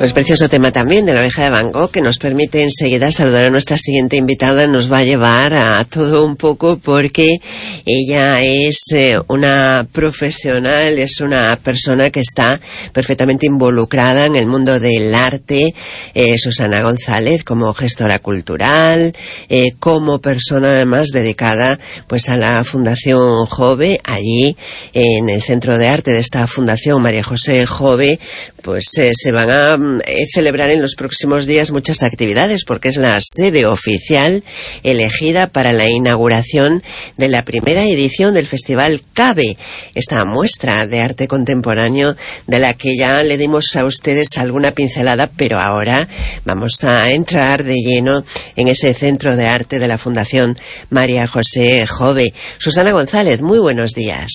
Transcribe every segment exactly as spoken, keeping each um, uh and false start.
Pues precioso tema también de La oveja de Van Gogh, que nos permite enseguida saludar a nuestra siguiente invitada. Nos va a llevar a todo un poco porque ella es eh, una profesional, es una persona que está perfectamente involucrada en el mundo del arte. eh, Susana González, como gestora cultural, eh, como persona además dedicada pues a la Fundación Jove. Allí en el centro de arte de esta Fundación María José Jove pues eh, se van a eh, celebrar en los próximos días muchas actividades, porque es la sede oficial elegida para la inauguración de la primera edición del Festival CABE, esta muestra de arte contemporáneo de la que ya le dimos a ustedes alguna pincelada, pero ahora vamos a entrar de lleno en ese centro de arte de la Fundación María José Jove. Susana González, muy buenos días.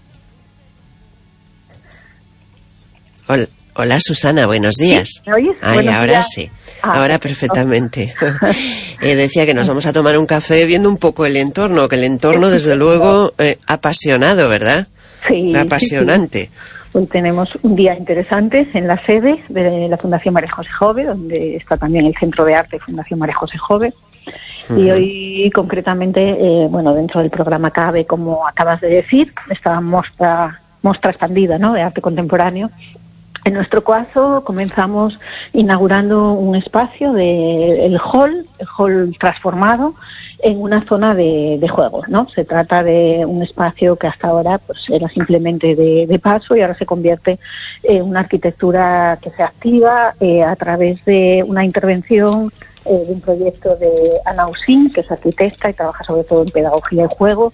Hola. Hola Susana, buenos días. ¿Me oyes? Ay, Buenos ahora días. sí, Ah, ahora perfectamente. eh, decía que nos vamos a tomar un café viendo un poco el entorno, que el entorno desde luego eh, apasionado, ¿verdad? Sí, Apasionante. sí, sí. Hoy tenemos un día interesante en la sede de la Fundación María José Jove, donde está también el Centro de Arte Fundación María José Jove. Uh-huh. Y hoy concretamente, eh, bueno, dentro del programa CABE, como acabas de decir, esta muestra, muestra expandida, ¿no?, de arte contemporáneo. En nuestro caso comenzamos inaugurando un espacio de el hall, el hall transformado en una zona de, de juegos, ¿no? Se trata de un espacio que hasta ahora pues era simplemente de, de paso y ahora se convierte en una arquitectura que se activa eh, a través de una intervención Eh, de un proyecto de Ana Usín, que es arquitecta y trabaja sobre todo en pedagogía y juego,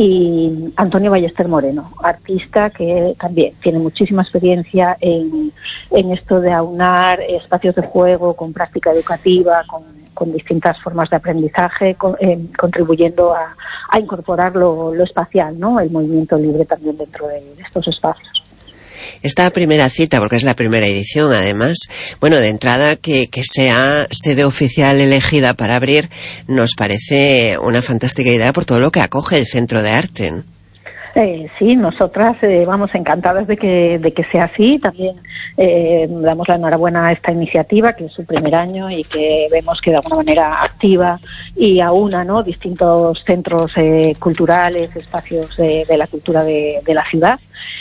y Antonio Ballester Moreno, artista que también tiene muchísima experiencia en, en esto de aunar espacios de juego con práctica educativa, con, con distintas formas de aprendizaje, con, eh, contribuyendo a, a incorporar lo, lo espacial, ¿no?, el movimiento libre también dentro de, de estos espacios. Esta primera cita, porque es la primera edición además, bueno, de entrada que, que sea sede oficial elegida para abrir, nos parece una fantástica idea por todo lo que acoge el Centro de Arte. Eh, sí, nosotras eh, vamos encantadas de que de que sea así. También eh, damos la enhorabuena a esta iniciativa, que es su primer año y que vemos que de alguna manera activa y aúna, ¿no?, distintos centros eh, culturales, espacios de, de la cultura de, de la ciudad.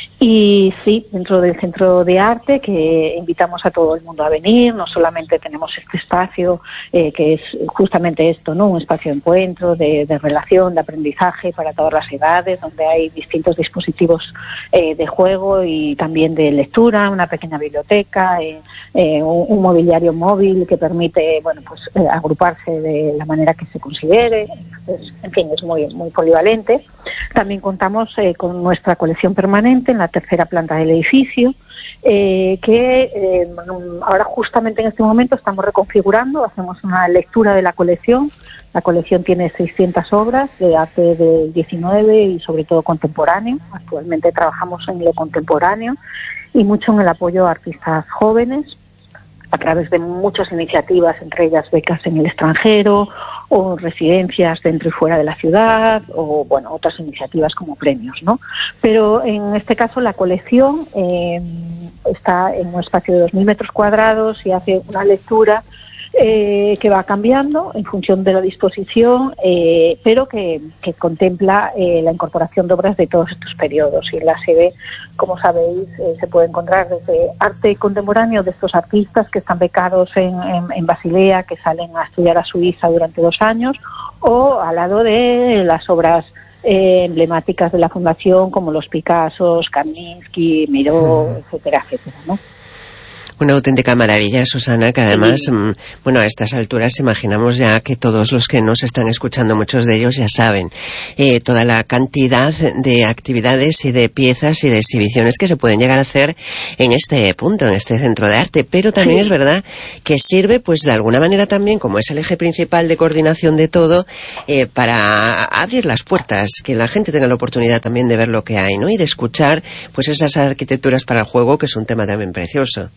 Y sí, dentro del Centro de Arte, que invitamos a todo el mundo a venir. No solamente tenemos este espacio, eh, que es justamente esto, ¿no?, un espacio de encuentro, de, de relación, de aprendizaje para todas las edades, donde hay distintos dispositivos eh, de juego y también de lectura, una pequeña biblioteca, eh, eh, un, un mobiliario móvil que permite, bueno, pues eh, agruparse de la manera que se considere. Entonces, en fin, es muy, muy polivalente. También contamos eh, con nuestra colección permanente en la tercera planta del edificio, eh, que eh, ahora justamente en este momento estamos reconfigurando, hacemos una lectura de la colección. La colección tiene seiscientas obras de arte del diecinueve y sobre todo contemporáneo. Actualmente trabajamos en lo contemporáneo y mucho en el apoyo a artistas jóvenes a través de muchas iniciativas, entre ellas becas en el extranjero o residencias dentro y fuera de la ciudad, o bueno, otras iniciativas como premios, ¿no? Pero en este caso la colección eh, está en un espacio de dos mil metros cuadrados y hace una lectura Eh, que va cambiando en función de la disposición, eh, pero que, que contempla eh, la incorporación de obras de todos estos periodos. Y en la sede, como sabéis, eh, se puede encontrar desde arte contemporáneo de estos artistas que están becados en, en, en Basilea, que salen a estudiar a Suiza durante dos años, o al lado de las obras eh, emblemáticas de la Fundación, como los Picassos, Kandinsky, Miró, etcétera, etcétera, ¿no? Una auténtica maravilla, Susana, que además, sí. mmm, bueno, a estas alturas imaginamos ya que todos los que nos están escuchando, muchos de ellos ya saben eh, toda la cantidad de actividades y de piezas y de exhibiciones que se pueden llegar a hacer en este punto, en este centro de arte, pero también sí. es verdad que sirve pues de alguna manera también, como es el eje principal de coordinación de todo, eh, para abrir las puertas, que la gente tenga la oportunidad también de ver lo que hay, ¿no?, y de escuchar pues esas arquitecturas para el juego, que es un tema también precioso.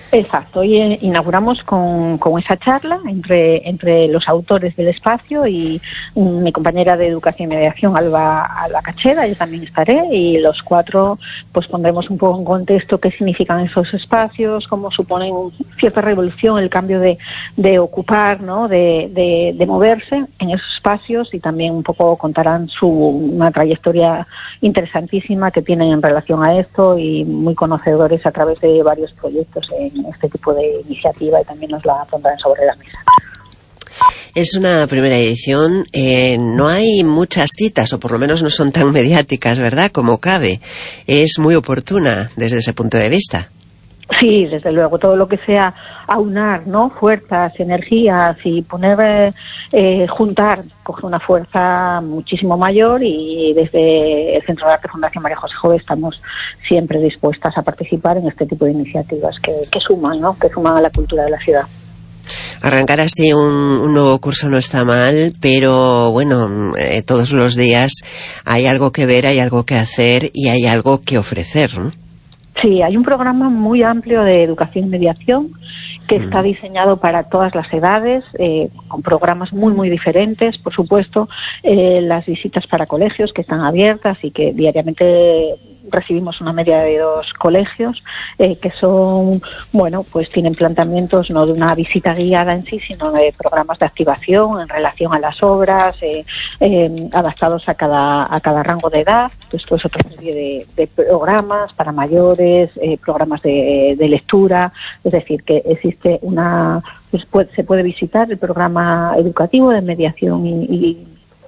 Exacto, y eh, inauguramos con, con esa charla entre, entre los autores del espacio y um, mi compañera de Educación y Mediación, Alba, Alba Cachera, yo también estaré, y los cuatro pues pondremos un poco en contexto qué significan esos espacios, cómo suponen cierta revolución, el cambio de, de ocupar, ¿no? de, de, de moverse en esos espacios, y también un poco contarán su una trayectoria interesantísima que tienen en relación a esto, y muy conocedores a través de varios proyectos en este tipo de iniciativa, y también nos la pondrán sobre la mesa. Es una primera edición, eh, no hay muchas citas, o por lo menos no son tan mediáticas, ¿verdad?, como cabe. Es muy oportuna desde ese punto de vista. Sí, desde luego, todo lo que sea aunar, ¿no?, fuerzas, energías, y poner, eh, eh, juntar, coge una fuerza muchísimo mayor, y desde el Centro de Arte Fundación María José Jove estamos siempre dispuestas a participar en este tipo de iniciativas que, que suman, ¿no?, que suman a la cultura de la ciudad. Arrancar así un, un nuevo curso no está mal, pero bueno, eh, todos los días hay algo que ver, hay algo que hacer y hay algo que ofrecer, ¿no? Sí, hay un programa muy amplio de educación y mediación que mm. está diseñado para todas las edades, eh, con programas muy, muy diferentes. Por supuesto, eh, las visitas para colegios que están abiertas y que diariamente recibimos una media de dos colegios, eh, que son, bueno, pues tienen planteamientos no de una visita guiada en sí, sino de programas de activación en relación a las obras, eh, eh, adaptados a cada a cada rango de edad. Después otra serie de, de programas para mayores, eh, programas de, de lectura, es decir, que existe una, pues puede, se puede visitar el programa educativo de mediación y, y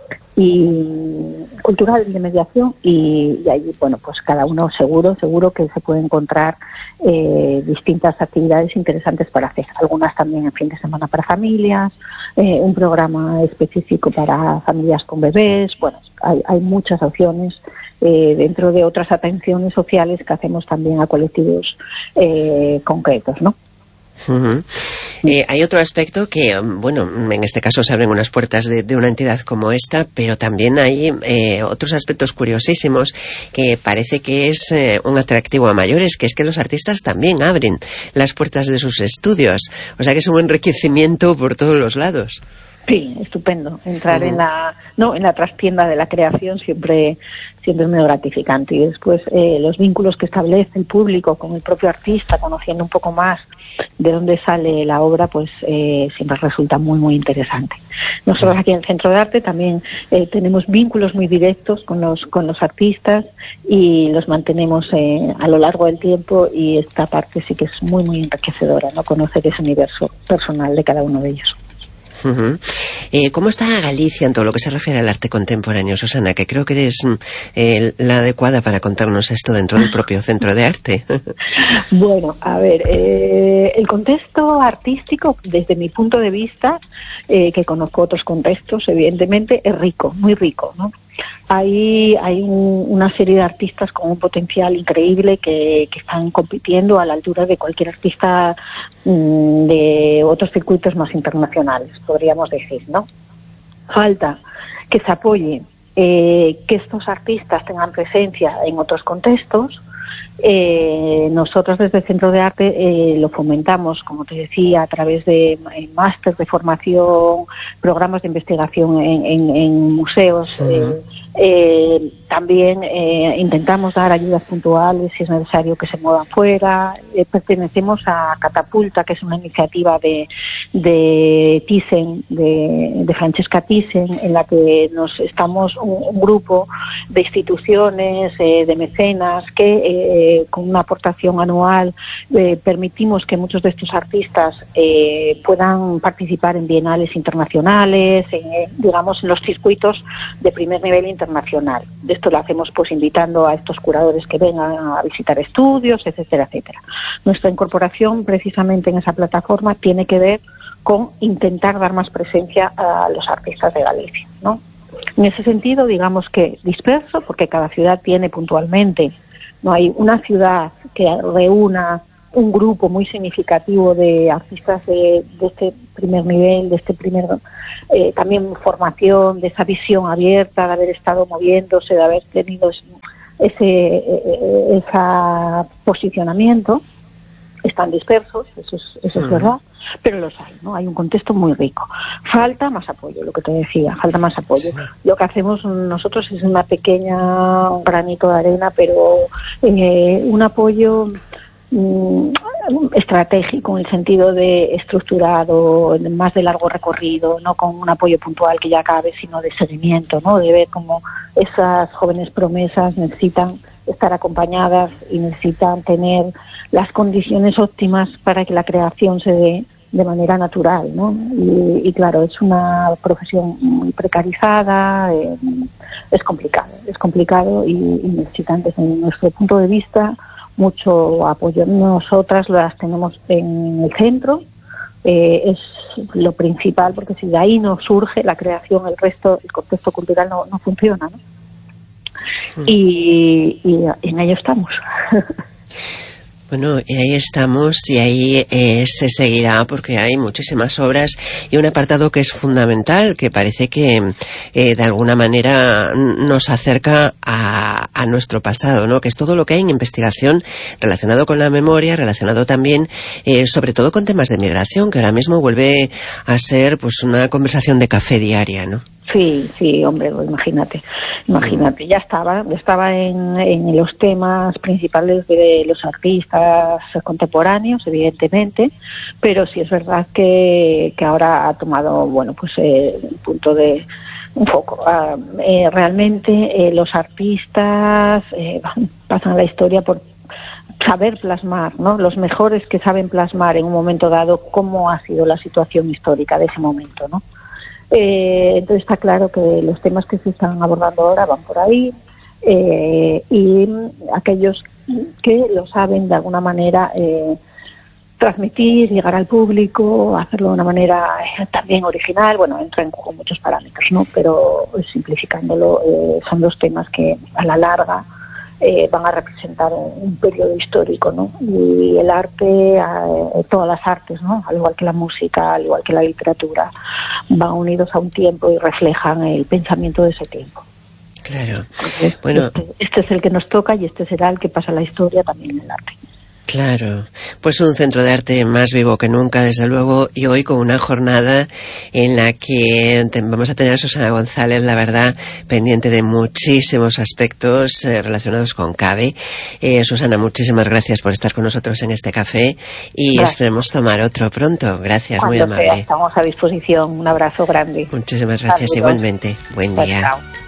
y cultural de mediación, y, y allí, bueno, pues cada uno seguro, seguro que se puede encontrar eh, distintas actividades interesantes para hacer, algunas también en fin de semana para familias, eh, un programa específico para familias con bebés. Bueno, hay, hay muchas opciones eh, dentro de otras atenciones sociales que hacemos también a colectivos eh, concretos, ¿no? Uh-huh. Eh, hay otro aspecto que, bueno, en este caso se abren unas puertas de, de una entidad como esta, pero también hay eh, otros aspectos curiosísimos que parece que es eh, un atractivo a mayores, que es que los artistas también abren las puertas de sus estudios, o sea que es un enriquecimiento por todos los lados. Sí, estupendo. Entrar uh-huh. en la no en la trastienda de la creación siempre siempre es muy gratificante, y después eh, los vínculos que establece el público con el propio artista, conociendo un poco más de dónde sale la obra, pues eh, siempre resulta muy muy interesante. Nosotros aquí en el Centro de Arte también eh, tenemos vínculos muy directos con los con los artistas, y los mantenemos eh, a lo largo del tiempo, y esta parte sí que es muy muy enriquecedora, ¿no?, conocer ese universo personal de cada uno de ellos. Uh-huh. Eh, ¿Cómo está Galicia en todo lo que se refiere al arte contemporáneo, Susana? Que creo que eres eh, la adecuada para contarnos esto dentro del propio Centro de Arte. Bueno, a ver, eh, el contexto artístico, desde mi punto de vista, eh, que conozco otros contextos, evidentemente, es rico, muy rico, ¿no? Hay, hay un, una serie de artistas con un potencial increíble que, que están compitiendo a la altura de cualquier artista mmm, de otros circuitos más internacionales, podríamos decir, ¿no? Falta que se apoye, eh, que estos artistas tengan presencia en otros contextos. Eh, nosotros desde el Centro de Arte eh, lo fomentamos, como te decía, a través de eh, máster de formación, programas de investigación en, en, en museos. Uh-huh. eh, eh, también eh, intentamos dar ayudas puntuales si es necesario que se muevan fuera. Eh, pertenecemos a Catapulta, que es una iniciativa de, de Thyssen, de, de Francesca Thyssen, en la que nos estamos un, un grupo de instituciones, eh, de mecenas, que eh, con una aportación anual eh, permitimos que muchos de estos artistas eh, puedan participar en bienales internacionales, en, digamos en los circuitos de primer nivel internacional. De esto lo hacemos pues invitando a estos curadores que vengan a visitar estudios, etcétera, etcétera. Nuestra incorporación precisamente en esa plataforma tiene que ver con intentar dar más presencia a los artistas de Galicia, ¿no? En ese sentido, digamos que disperso, porque cada ciudad tiene puntualmente, no hay una ciudad que reúna un grupo muy significativo de artistas de, de este primer nivel, de este primer eh, también formación, de esa visión abierta, de haber estado moviéndose, de haber tenido ese, ese posicionamiento. están dispersos, eso es, eso es verdad, pero los hay, ¿no? Hay un contexto muy rico. Falta más apoyo, lo que te decía, falta más apoyo. Sí. Lo que hacemos nosotros es una pequeña, un granito de arena, pero eh, un apoyo mm, estratégico, en el sentido de estructurado, más de largo recorrido, no con un apoyo puntual que ya acabe, sino de seguimiento, ¿no? De ver cómo esas jóvenes promesas necesitan estar acompañadas y necesitan tener las condiciones óptimas para que la creación se dé de manera natural, ¿no? Y, y claro, es una profesión muy precarizada, eh, es complicado, es complicado y, y necesitan, desde nuestro punto de vista, mucho apoyo. Nosotras las tenemos en el centro, eh, es lo principal, porque si de ahí no surge la creación, el resto, el contexto cultural no, no funciona, ¿no? Y, y en ello estamos. Bueno, y ahí estamos y ahí eh, se seguirá, porque hay muchísimas obras y un apartado que es fundamental, que parece que eh, de alguna manera nos acerca a, a nuestro pasado, ¿no? Que es todo lo que hay en investigación relacionado con la memoria, relacionado también eh, sobre todo con temas de migración, que ahora mismo vuelve a ser pues una conversación de café diaria, ¿no? Sí, sí, hombre, imagínate, imagínate, ya estaba, estaba en, en los temas principales de los artistas contemporáneos, evidentemente, pero sí es verdad que, que ahora ha tomado, bueno, pues eh, el punto de un foco. Uh, eh, realmente eh, los artistas eh, pasan la historia por saber plasmar, ¿no? Los mejores que saben plasmar en un momento dado cómo ha sido la situación histórica de ese momento, ¿no? Eh, entonces está claro que los temas que se están abordando ahora van por ahí, eh, y aquellos que lo saben de alguna manera eh, transmitir, llegar al público, hacerlo de una manera eh, también original, bueno, entra en juego muchos parámetros, ¿no? Pero simplificándolo, eh, son los temas que a la larga Eh, van a representar un, un periodo histórico, ¿no? Y el arte, eh, todas las artes, ¿no? Al igual que la música, al igual que la literatura, van unidos a un tiempo y reflejan el pensamiento de ese tiempo. Claro. Entonces, bueno, este, este es el que nos toca y este será el que pasa la historia también en el arte. Claro, pues un centro de arte más vivo que nunca, desde luego, y hoy con una jornada en la que vamos a tener a Susana González, la verdad, pendiente de muchísimos aspectos eh, relacionados con CABE. Eh, Susana, muchísimas gracias por estar con nosotros en este café y gracias. Esperemos tomar otro pronto. Gracias, Cuando muy amable. Sea, estamos a disposición. Un abrazo grande. Muchísimas gracias. Saludos. Igualmente. Buen día. Chao.